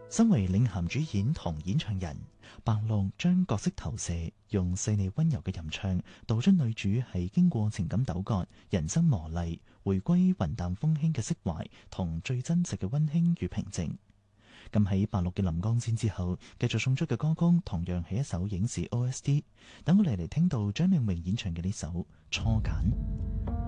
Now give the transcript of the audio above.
身為領銜主演同演唱人，白鹿將角色投射，用細膩溫柔嘅吟唱，道出女主係經過情感糾葛、人生磨礪，回歸雲淡風輕嘅釋懷，同最真實嘅溫馨與平靜。咁喺白鹿嘅臨江仙之後，繼續送出嘅歌曲同樣係一首影視 OST。等我哋嚟聽到張靚穎演唱嘅呢首《初揀》。